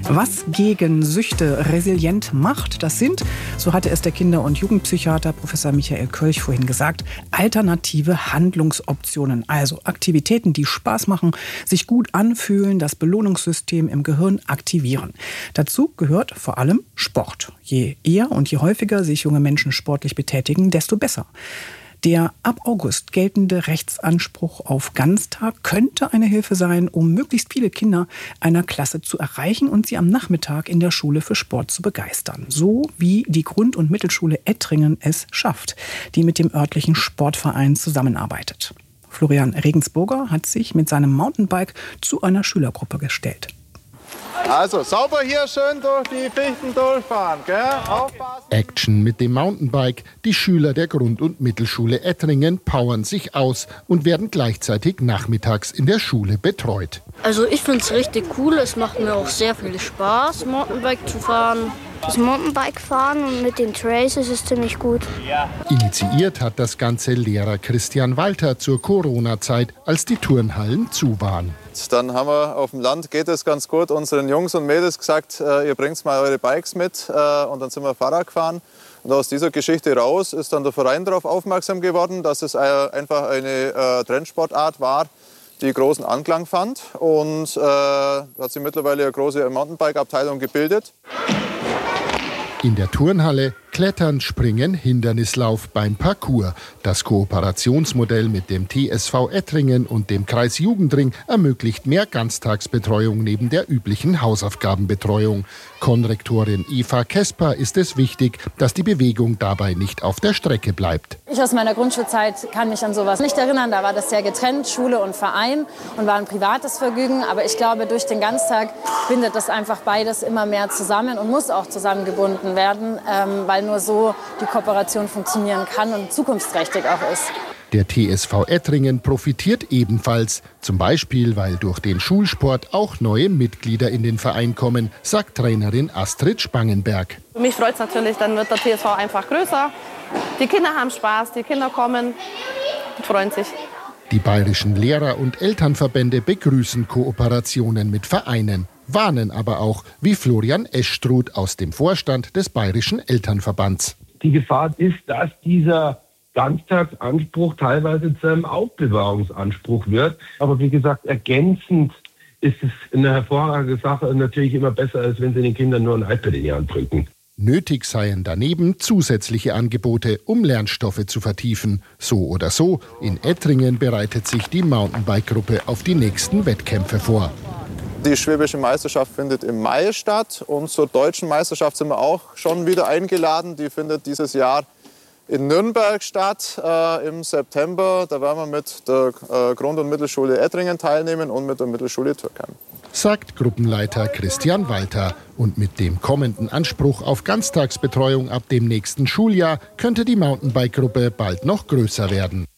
Was gegen Süchte resilient macht, das sind, so hatte es der Kinder- und Jugendpsychiater Professor Michael Kölch vorhin gesagt, alternative Handlungsoptionen. Also Aktivitäten, die Spaß machen, sich gut anfühlen, das Belohnungssystem im Gehirn aktivieren. Dazu gehört vor allem Sport. Je eher und je häufiger sich junge Menschen sportlich betätigen, desto besser. Der ab August geltende Rechtsanspruch auf Ganztag könnte eine Hilfe sein, um möglichst viele Kinder einer Klasse zu erreichen und sie am Nachmittag in der Schule für Sport zu begeistern. So wie die Grund- und Mittelschule Ettringen es schafft, die mit dem örtlichen Sportverein zusammenarbeitet. Florian Regensburger hat sich mit seinem Mountainbike zu einer Schülergruppe gestellt. Also sauber hier schön durch die Fichten durchfahren, gell? Aufpassen. Action mit dem Mountainbike. Die Schüler der Grund- und Mittelschule Ettringen powern sich aus und werden gleichzeitig nachmittags in der Schule betreut. Also ich finde es richtig cool. Es macht mir auch sehr viel Spaß, Mountainbike zu fahren. Das Mountainbike-Fahren und mit den Trails ist es ziemlich gut. Initiiert hat das Ganze Lehrer Christian Walter zur Corona-Zeit, als die Turnhallen zu waren. Dann haben wir auf dem Land, geht es ganz gut, unseren Jungs und Mädels gesagt, ihr bringt mal eure Bikes mit, und dann sind wir Fahrrad gefahren. Und aus dieser Geschichte raus ist dann der Verein darauf aufmerksam geworden, dass es einfach eine Trendsportart war, die großen Anklang fand. Und hat sich mittlerweile eine große Mountainbike-Abteilung gebildet. In der Turnhalle Klettern, Springen, Hindernislauf beim Parcours. Das Kooperationsmodell mit dem TSV Ettringen und dem Kreis Jugendring ermöglicht mehr Ganztagsbetreuung neben der üblichen Hausaufgabenbetreuung. Konrektorin Eva Kesper ist es wichtig, dass die Bewegung dabei nicht auf der Strecke bleibt. Ich aus meiner Grundschulzeit kann mich an sowas nicht erinnern. Da war das sehr getrennt, Schule und Verein, und war ein privates Vergnügen. Aber ich glaube, durch den Ganztag bindet das einfach beides immer mehr zusammen und muss auch zusammengebunden werden, weil nur so die Kooperation funktionieren kann und zukunftsträchtig auch ist. Der TSV Ettringen profitiert ebenfalls, zum Beispiel, weil durch den Schulsport auch neue Mitglieder in den Verein kommen, sagt Trainerin Astrid Spangenberg. Mich freut es natürlich, dann wird der TSV einfach größer. Die Kinder haben Spaß, die Kinder kommen und freuen sich. Die bayerischen Lehrer- und Elternverbände begrüßen Kooperationen mit Vereinen, warnen aber auch, wie Florian Eschstruth aus dem Vorstand des Bayerischen Elternverbands. Die Gefahr ist, dass dieser Ganztagsanspruch teilweise zu einem Aufbewahrungsanspruch wird. Aber wie gesagt, ergänzend ist es eine hervorragende Sache und natürlich immer besser, als wenn Sie den Kindern nur ein iPad in die Hand drücken. Nötig seien daneben zusätzliche Angebote, um Lernstoffe zu vertiefen. So oder so, in Ettringen bereitet sich die Mountainbike-Gruppe auf die nächsten Wettkämpfe vor. Die Schwäbische Meisterschaft findet im Mai statt und zur Deutschen Meisterschaft sind wir auch schon wieder eingeladen. Die findet dieses Jahr in Nürnberg statt im September. Da werden wir mit der Grund- und Mittelschule Ettringen teilnehmen und mit der Mittelschule Türkheim. Sagt Gruppenleiter Christian Walter. Und mit dem kommenden Anspruch auf Ganztagsbetreuung ab dem nächsten Schuljahr könnte die Mountainbike-Gruppe bald noch größer werden.